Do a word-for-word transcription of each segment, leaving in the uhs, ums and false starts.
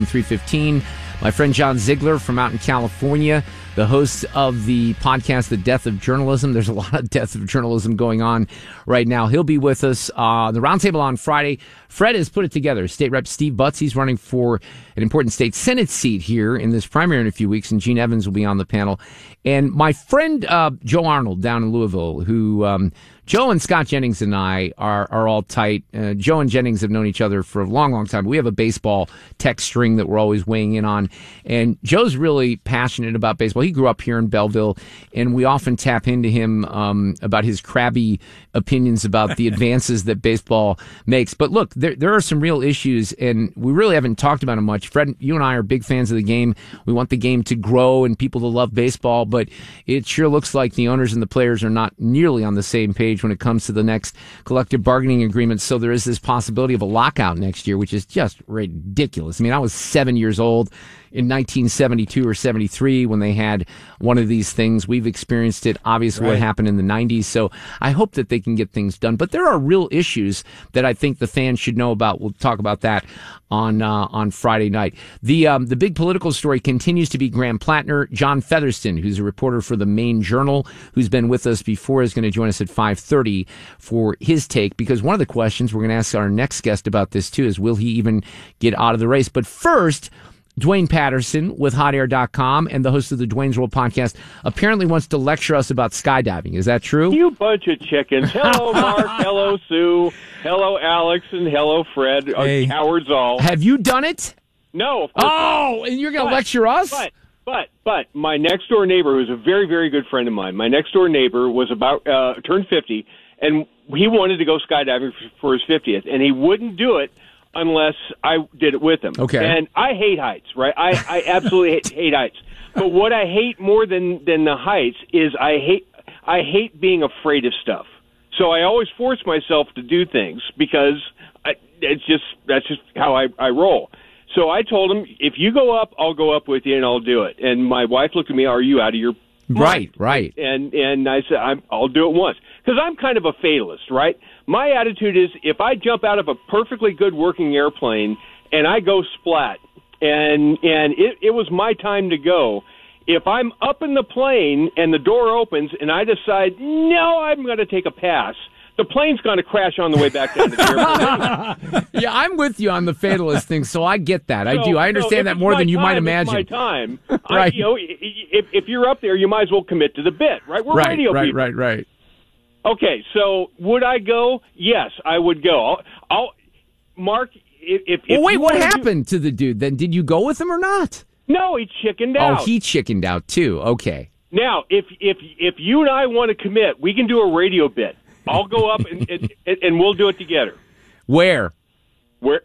three fifteen. My friend John Ziegler from out in California, the host of the podcast, The Death of Journalism. There's a lot of death of journalism going on right now. He'll be with us uh, on the roundtable on Friday. Fred has put it together. State Rep Steve Butz, he's running for an important state Senate seat here in this primary in a few weeks, and Gene Evans will be on the panel. And my friend uh, Joe Arnold down in Louisville, who um, Joe and Scott Jennings and I are, are all tight. Uh, Joe and Jennings have known each other for a long, long time. We have a baseball text string that we're always weighing in on. And Joe's really passionate about baseball. He grew up here in Belleville, and we often tap into him um, about his crabby opinions about the advances that baseball makes. But look, there there are some real issues, and we really haven't talked about them much. Fred, you and I are big fans of the game. We want the game to grow and people to love baseball, but it sure looks like the owners and the players are not nearly on the same page when it comes to the next collective bargaining agreement. So there is this possibility of a lockout next year, which is just ridiculous. I mean, I was seven years old in nineteen seventy-two or seventy-three when they had one of these things. We've experienced it, obviously, right. What happened in the nineties. So I hope that they can get things done. But there are real issues that I think the fans should know about. We'll talk about that on uh, on Friday night. The um, the big political story continues to be Graham Plattner. John Featherston, who's a reporter for the Maine Journal, who's been with us before, is going to join us at five thirty for his take, because one of the questions we're going to ask our next guest about this, too, is will he even get out of the race? But first, Dwayne Patterson with hot air dot com and the host of the Dwayne's World podcast apparently wants to lecture us about skydiving. Is that true? You bunch of chickens. Hello, Mark. Hello, Sue. Hello, Alex. And hello, Fred. Hey. Cowards all. Have you done it? No. Of course oh, not. And you're going to but, lecture us? But, but, but my next door neighbor, who's a very, very good friend of mine, my next door neighbor was about, uh, turned fifty, and he wanted to go skydiving for his fiftieth, and he wouldn't do it unless I did it with him. Okay. And I hate heights, right? I, I absolutely hate, hate heights. But what I hate more than, than the heights is I hate I hate being afraid of stuff. So I always force myself to do things because I, it's just that's just how I, I roll. So I told him, if you go up, I'll go up with you and I'll do it. And my wife looked at me, are you out of your mind? Right, right. And and I said, I'm, I'll do it once. Because I'm kind of a fatalist, right? My attitude is if I jump out of a perfectly good working airplane and I go splat and and it, it was my time to go, if I'm up in the plane and the door opens and I decide, no, I'm going to take a pass, the plane's going to crash on the way back down to the airport. Yeah, I'm with you on the fatalist thing, so I get that. I so, do. I understand so that more than you time, might imagine. It's my time. Right. I, you know, if, if you're up there, you might as well commit to the bit, right? We're right, radio right, people. Right, right, right. Okay, so would I go? Yes, I would go. I'll, I'll Mark, if, if well, wait, what happened do... to the dude then? Did you go with him or not? No, he chickened out. Oh, he chickened out too. Okay. Now, if if if you and I want to commit, we can do a radio bit. I'll go up and and, and we'll do it together. Where? Where?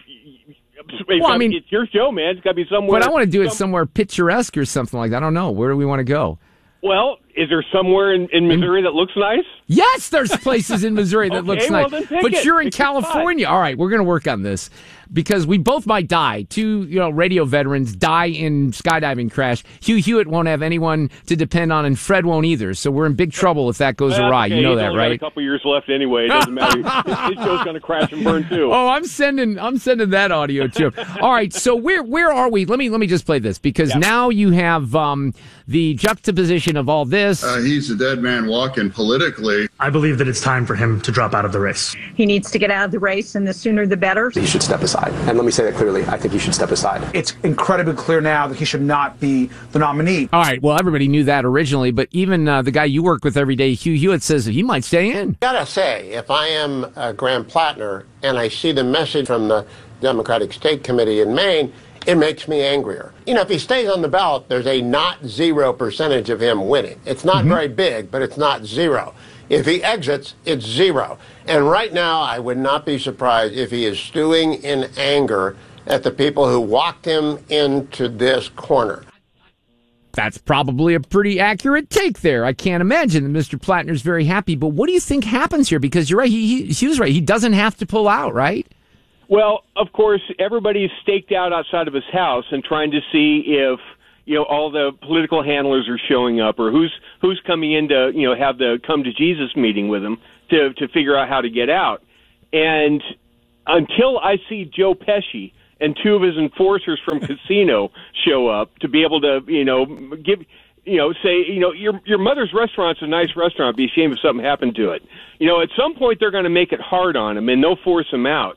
Well, I mean, it's your show, man. It's got to be somewhere. But I want to do it some... somewhere picturesque or something like that. I don't know. Where do we want to go? Well, is there somewhere in, in Missouri that looks nice? Yes, there's places in Missouri that okay, looks well, nice. Then pick but it. you're in Pick California. All right, we're going to work on this because we both might die. Two, you know, radio veterans die in skydiving crash. Hugh Hewitt won't have anyone to depend on, and Fred won't either. So we're in big trouble if that goes well, awry. Okay. You know He's that, only right? Got a couple years left anyway. It doesn't matter. his, his show's going to crash and burn too. Oh, I'm sending, I'm sending that audio too. All right, so where where are we? Let me let me just play this because yeah. now you have um, the juxtaposition of all this. Uh, he's a dead man walking politically. I believe that it's time for him to drop out of the race. He needs to get out of the race, and the sooner the better. He should step aside. And let me say that clearly. I think he should step aside. It's incredibly clear now that he should not be the nominee. All right, well, everybody knew that originally, but even uh, the guy you work with every day, Hugh Hewitt, says he might stay in. Gotta say, if I am uh, Graham Plattner and I see the message from the Democratic State Committee in Maine, it makes me angrier. You know, if he stays on the ballot, there's a not zero percentage of him winning. It's not mm-hmm. very big, but it's not zero. If he exits, it's zero. And right now, I would not be surprised if he is stewing in anger at the people who walked him into this corner. That's probably a pretty accurate take there. I can't imagine that Mister Plattner's very happy. But what do you think happens here? Because you're right, he, he, he was right. He doesn't have to pull out, right? Well, of course, everybody's staked out outside of his house and trying to see if, you know, all the political handlers are showing up or who's who's coming in to, you know, have the come to Jesus meeting with him to, to figure out how to get out. And until I see Joe Pesci and two of his enforcers from Casino show up to be able to, you know, give, you know, say, you know, your your mother's restaurant's a nice restaurant. Be ashamed if something happened to it. You know, at some point they're going to make it hard on him, and they'll force him out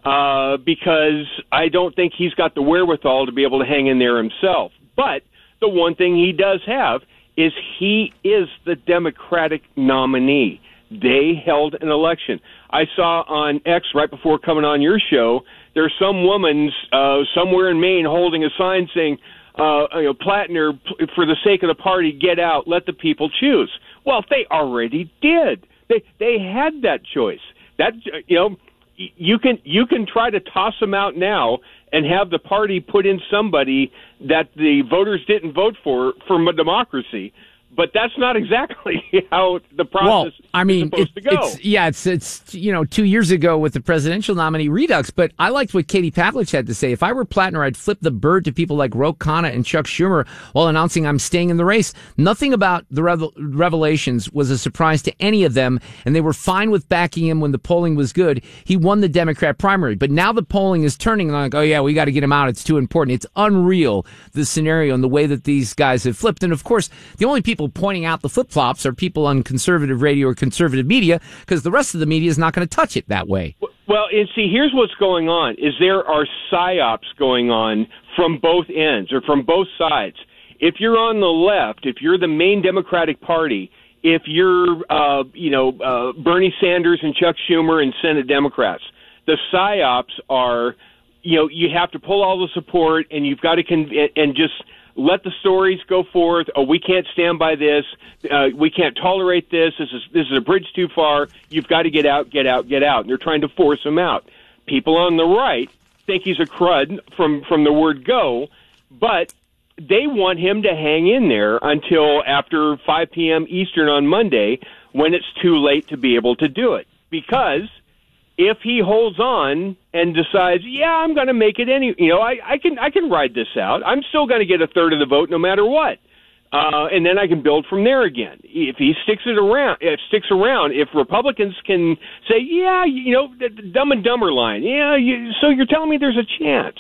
uh, because I don't think he's got the wherewithal to be able to hang in there himself. But the one thing he does have is he is the Democratic nominee. They held an election. I saw on X right before coming on your show, there's some woman uh, somewhere in Maine holding a sign saying, uh, you know, Plattner, for the sake of the party, get out, let the people choose. Well, they already did. They they had that choice. That, you know, you can you can try to toss them out now and have the party put in somebody that the voters didn't vote for for democracy. But that's not exactly how the process well, I mean, is supposed it, to go. It's, yeah, it's, it's, you know, two years ago with the presidential nominee redux, but I liked what Katie Pavlich had to say. If I were Plattner, I'd flip the bird to people like Ro Khanna and Chuck Schumer while announcing I'm staying in the race. Nothing about the revel- revelations was a surprise to any of them, and they were fine with backing him when the polling was good. He won the Democrat primary, but now the polling is turning, and I'm like, oh yeah, we got to get him out. It's too important. It's unreal, the scenario and the way that these guys have flipped. And of course, the only people pointing out the flip-flops are people on conservative radio or conservative media, because the rest of the media is not going to touch it that way. Well, and see, here's what's going on, is there are psyops going on from both ends or from both sides. If you're on the left, if you're the main Democratic Party, if you're, uh, you know, uh, Bernie Sanders and Chuck Schumer and Senate Democrats, the psyops are, you know, you have to pull all the support and you've got to con- and just let the stories go forth. Oh, we can't stand by this. Uh, we can't tolerate this. This is this is a bridge too far. You've got to get out, get out, get out. And they're trying to force him out. People on the right think he's a crud from, from the word go, but they want him to hang in there until after five p.m. Eastern on Monday, when it's too late to be able to do it. Because if he holds on and decides, yeah, I'm going to make it any, you know, I, I can I can ride this out. I'm still going to get a third of the vote no matter what, uh, and then I can build from there again. If he sticks it around, if sticks around, if Republicans can say, yeah, you know, the, the Dumb and Dumber line, yeah, you, so you're telling me there's a chance.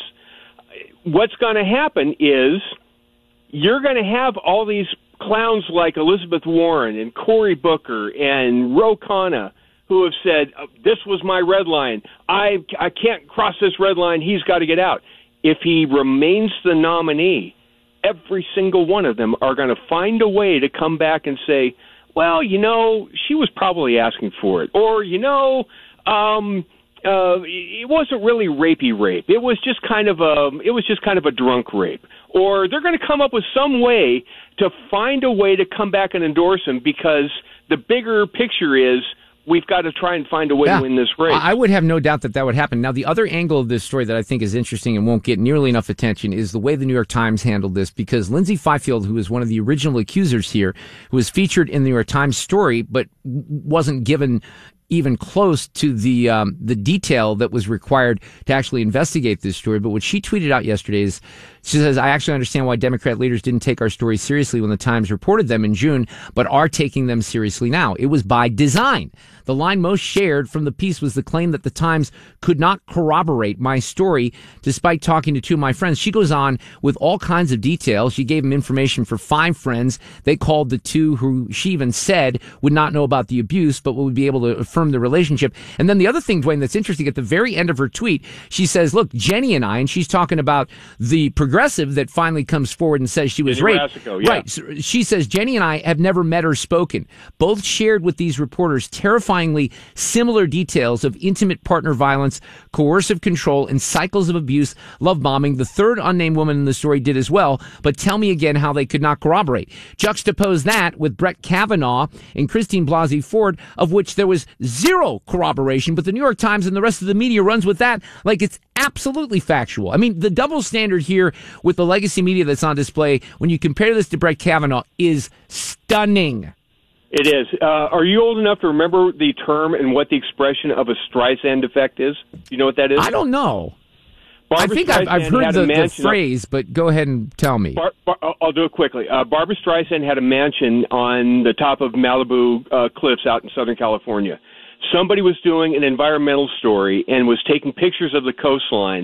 What's going to happen is you're going to have all these clowns like Elizabeth Warren and Cory Booker and Ro Khanna, who have said, this was my red line. I, I can't cross this red line. He's got to get out. If he remains the nominee, every single one of them are going to find a way to come back and say, well, you know, she was probably asking for it. Or, you know, um, uh, it wasn't really rapey rape. It was just kind of a, it was just kind of a drunk rape. Or they're going to come up with some way to find a way to come back and endorse him, because the bigger picture is, we've got to try and find a way yeah. to win this race. I would have no doubt that that would happen. Now, the other angle of this story that I think is interesting and won't get nearly enough attention is the way the New York Times handled this, because Lindsay Fifield, who was one of the original accusers here, who was featured in the New York Times story but wasn't given even close to the um, the detail that was required to actually investigate this story. But what she tweeted out yesterday is, she says, I actually understand why Democrat leaders didn't take our stories seriously when the Times reported them in June, but are taking them seriously now. It was by design. The line most shared from the piece was the claim that the Times could not corroborate my story despite talking to two of my friends. She goes on with all kinds of details. She gave them information for five friends. They called the two who she even said would not know about the abuse, but would be able to affirm the relationship. And then the other thing, Dwayne, that's interesting, at the very end of her tweet, she says, look, Jenny and I, and she's talking about the progressive that finally comes forward and says she was Jenny raped. Rasico, yeah. Right. So she says, Jenny and I have never met or spoken. Both shared with these reporters terrifyingly similar details of intimate partner violence, coercive control, and cycles of abuse, love bombing. The third unnamed woman in the story did as well, but tell me again how they could not corroborate. Juxtapose that with Brett Kavanaugh and Christine Blasey Ford, of which there was zero corroboration, but the New York Times and the rest of the media runs with that like it's absolutely factual. I mean, the double standard here with the legacy media that's on display when you compare this to Brett Kavanaugh is stunning. It is. Uh, are you old enough to remember the term and what the expression of a Streisand effect is? Do you know what that is? I don't know. Barbara I think I've, I've heard the, the phrase, but go ahead and tell me. Bar, Bar, I'll do it quickly. Uh, Barbara Streisand had a mansion on the top of Malibu uh, cliffs out in Southern California. Somebody was doing an environmental story and was taking pictures of the coastline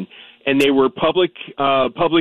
and they were public uh, public